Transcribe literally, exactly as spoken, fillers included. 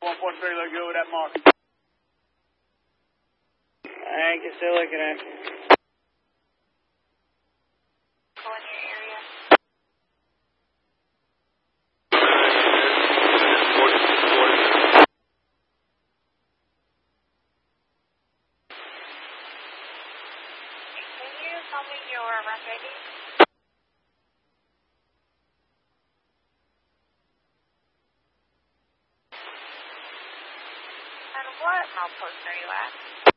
one four three, look good with that mark. I can still looking at you. Go in your area. Can you tell me your arrest I D? And what outpost are you at?